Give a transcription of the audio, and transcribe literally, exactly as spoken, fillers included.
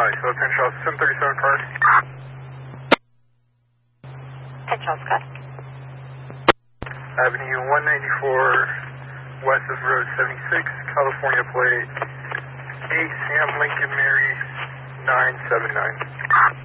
Hi, so Crenshaw seven thirty-seven car. Crenshaw Scott. Avenue one ninety-four, west of Road seventy-six, California plate, K Sam Lincoln Mary nine seven nine.